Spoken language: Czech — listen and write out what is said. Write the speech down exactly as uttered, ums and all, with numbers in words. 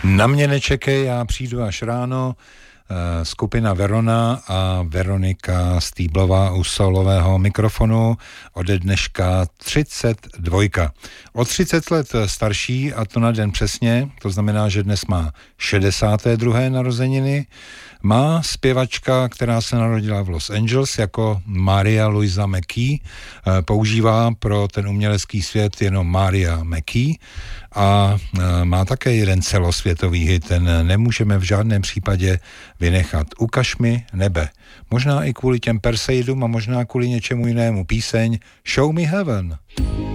Na mě nečekej, já přijdu až ráno. Skupina Verona a Veronika Stýblová u solového mikrofonu, ode dneška třicet dva. O třicet let starší, a to na den přesně, to znamená, že dnes má šedesáté druhé narozeniny, má zpěvačka, která se narodila v Los Angeles jako Maria Louisa McKee, používá pro ten umělecký svět jenom Maria McKee a má také jeden celosvětový hit, ten nemůžeme v žádném případě vynechat. Ukaž mi nebe. Možná i kvůli těm Perseidům a možná kvůli něčemu jinému. Píseň Show Me Heaven.